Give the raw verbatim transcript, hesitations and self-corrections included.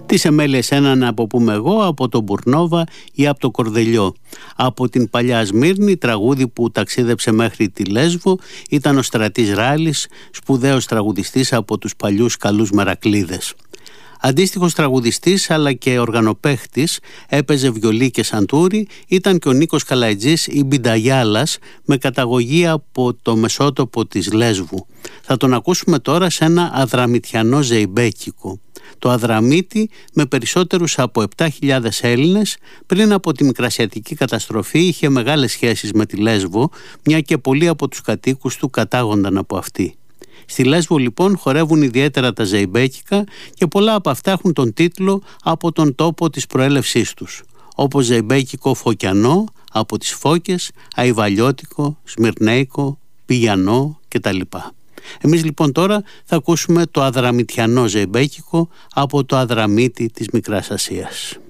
Τις εμέλειες ένα να αποπούμε εγώ από τον Μπουρνόβα ή από το Κορδελιό. Από την παλιά Σμύρνη, τραγούδι που ταξίδεψε μέχρι τη Λέσβο, ήταν ο Στρατής Ράλης, σπουδαίος τραγουδιστής από τους παλιούς καλούς μερακλείδες. Αντίστοιχος τραγουδιστής αλλά και οργανοπαίχτης, έπαιζε βιολί και σαντούρι, ήταν και ο Νίκος Καλαϊτζής ή Μπινταγιάλας, με καταγωγή από το μεσότοπο της Λέσβου. Θα τον ακούσουμε τώρα σε ένα αδραμητιανό ζεϊμπέκικο. Το Αδραμίτη, με περισσότερους από επτά χιλιάδες Έλληνες, πριν από τη Μικρασιατική καταστροφή είχε μεγάλες σχέσεις με τη Λέσβο, μια και πολλοί από τους κατοίκους του κατάγονταν από αυτή. Στη Λέσβο λοιπόν χορεύουν ιδιαίτερα τα ζεϊμπέκικα και πολλά από αυτά έχουν τον τίτλο από τον τόπο της προέλευσής τους, όπως ζεϊμπέκικο Φωκιανό από τις Φώκες, Αϊβαλιώτικο, Σμυρνέικο, Πηγιανό κτλ. Εμείς λοιπόν τώρα θα ακούσουμε το αδραμητιανό ζεϊμπέκικο από το Αδραμίτη της Μικράς Ασίας.